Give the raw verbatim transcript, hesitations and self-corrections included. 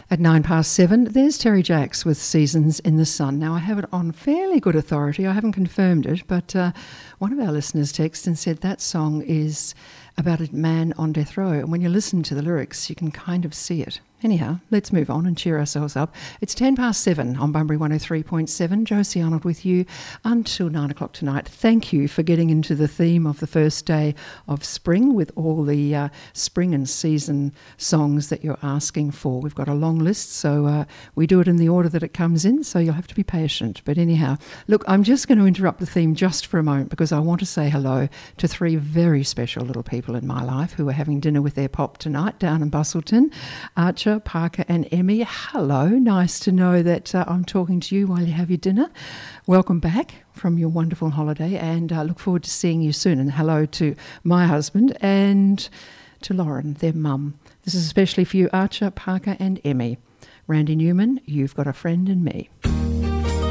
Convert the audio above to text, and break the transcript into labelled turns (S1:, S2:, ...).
S1: At nine past seven, there's Terry Jacks with Seasons in the Sun. Now, I have it on fairly good authority. I haven't confirmed it, but uh, one of our listeners texted and said that song is about a man on death row. And when you listen to the lyrics, you can kind of see it. Anyhow, let's move on and cheer ourselves up. It's ten past seven on Bunbury one oh three point seven. Josie Arnold with you until nine o'clock tonight. Thank you for getting into the theme of the first day of spring with all the uh, spring and season songs that you're asking for. We've got a long list, so uh, we do it in the order that it comes in, so you'll have to be patient. But anyhow, look, I'm just going to interrupt the theme just for a moment because I want to say hello to three very special little people in my life who are having dinner with their pop tonight down in Bustleton. Archer, Parker and Emmy, hello. Nice to know that uh, I'm talking to you while you have your dinner. Welcome back from your wonderful holiday and I uh, look forward to seeing you soon. And hello to my husband and to Lauren, their mum. This is especially for you, Archer, Parker and Emmy. Randy Newman, you've got a friend in me.